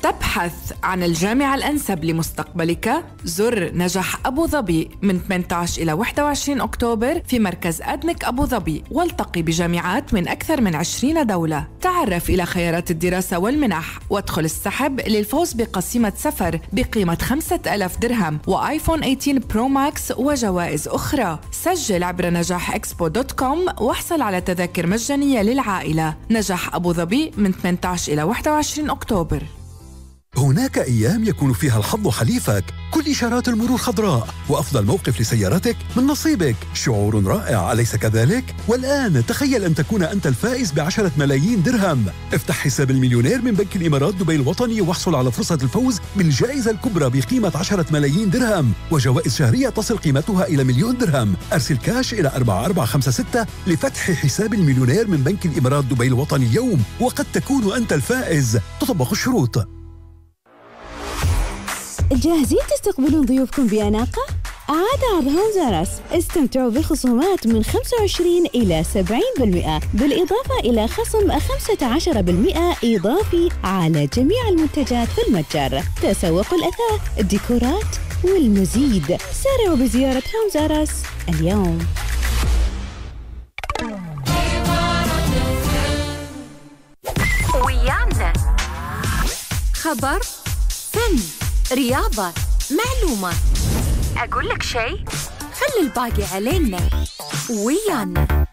تبحث عن الجامعة الأنسب لمستقبلك؟ زر نجح أبو ظبي من 18 إلى 21 أكتوبر في مركز أدمك أبو ظبي، والتقي بجامعات من أكثر من 20 دولة. تعرف إلى خيارات الدراسة والمنح، وادخل السحب للفوز بقسيمة سفر بقيمة 5000 درهم وآيفون 18 برو ماكس وجوائز أخرى. سجل عبر نجاحexpo.com واحصل على تذاكر مجانية للعائلة. نجح أبو ظبي من 18 إلى 21 أكتوبر. هناك أيام يكون فيها الحظ حليفك، كل إشارات المرور خضراء، وأفضل موقف لسيارتك من نصيبك. شعور رائع، أليس كذلك؟ والآن تخيل أن تكون أنت الفائز ب10 ملايين درهم. افتح حساب المليونير من بنك الإمارات دبي الوطني واحصل على فرصة الفوز بالجائزة الكبرى بقيمة 10 ملايين درهم وجوائز شهرية تصل قيمتها إلى 1,000,000 درهم. أرسل كاش إلى 4456 لفتح حساب المليونير من بنك الإمارات دبي الوطني اليوم، وقد تكون أنت الفائز. تطبق الشروط. جاهزين تستقبلون ضيوفكم بأناقة؟ عاد عرض هومز آر أس. استمتعوا بخصومات من 25 إلى 70%، بالإضافة إلى خصم 15% إضافي على جميع المنتجات في المتجر. تسوقوا الأثاث، الديكورات والمزيد. سارعوا بزيارة هومز آر أس اليوم. ويانا خبر، فن، رياضة، معلومة. أقول لك شيء؟ خلي الباقي علينا. ويانا.